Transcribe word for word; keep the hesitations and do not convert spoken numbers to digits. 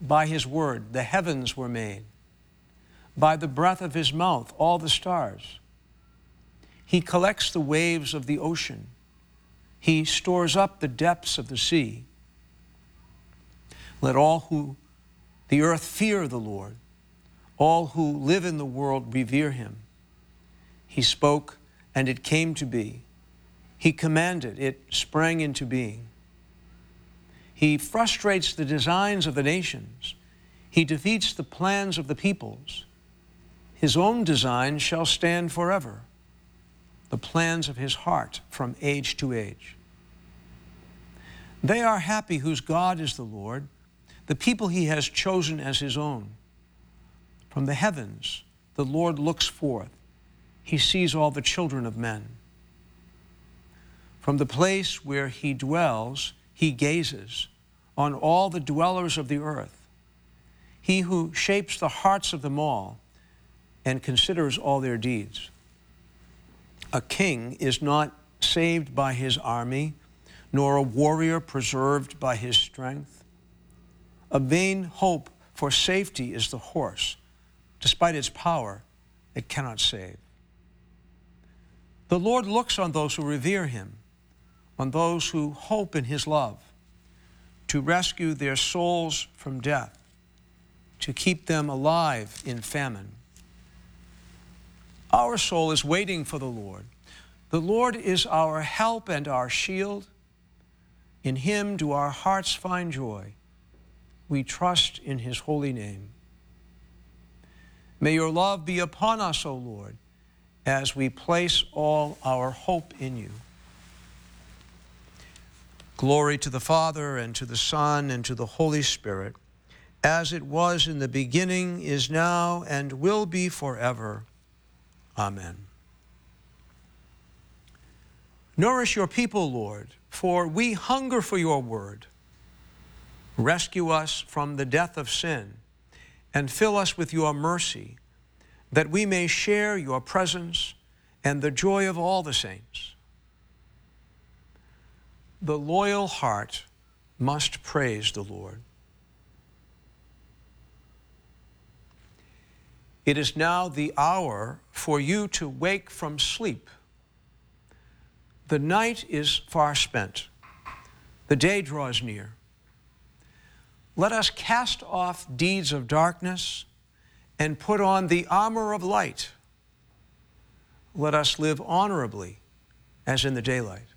By his word, the heavens were made. By the breath of his mouth, all the stars. He collects the waves of the ocean. He stores up the depths of the sea. Let all who the earth fear the Lord. All who live in the world revere him. He spoke, and it came to be. He commanded, it sprang into being. He frustrates the designs of the nations. He defeats the plans of the peoples. His own design shall stand forever, the plans of his heart from age to age. They are happy whose God is the Lord, the people he has chosen as his own. From the heavens, the Lord looks forth. He sees all the children of men. From the place where he dwells, he gazes on all the dwellers of the earth. He who shapes the hearts of them all and considers all their deeds. A king is not saved by his army, nor a warrior preserved by his strength. A vain hope for safety is the horse. Despite its power, it cannot save. The Lord looks on those who revere him, on those who hope in his love, to rescue their souls from death, to keep them alive in famine. Our soul is waiting for the Lord. The Lord is our help and our shield. In him do our hearts find joy. We trust in his holy name. May your love be upon us, O Lord, as we place all our hope in you. Glory to the Father, and to the Son, and to the Holy Spirit, as it was in the beginning, is now, and will be forever. Amen. Nourish your people, Lord, for we hunger for your word. Rescue us from the death of sin, and fill us with your mercy, that we may share your presence and the joy of all the saints. The loyal heart must praise the Lord. It is now the hour for you to wake from sleep. The night is far spent. The day draws near. Let us cast off deeds of darkness and put on the armor of light. Let us live honorably as in the daylight.